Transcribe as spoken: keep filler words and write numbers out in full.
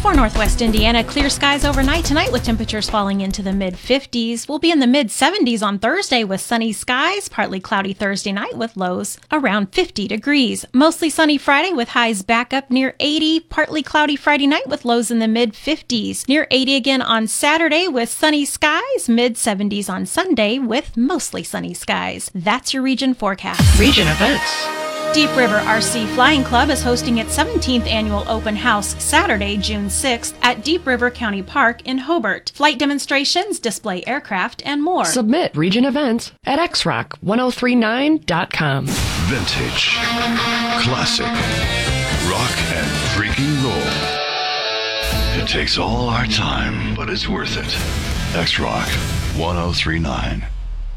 For Northwest Indiana, clear skies overnight tonight with temperatures falling into the mid fifties. We'll be in the mid seventies on Thursday with sunny skies, partly cloudy Thursday night with lows around fifty degrees. Mostly sunny Friday with highs back up near eighty, partly cloudy Friday night with lows in the mid fifties. Near eighty again on Saturday with sunny skies, mid seventies on Sunday with mostly sunny skies. That's your region forecast. Region events. Deep River R C Flying Club is hosting its seventeenth annual open house Saturday, June sixth at Deep River County Park in Hobart. Flight demonstrations, display aircraft, and more. Submit region events at x rock ten thirty-nine dot com. Vintage, classic, rock and freaking roll. It takes all our time, but it's worth it. X Rock ten thirty-nine.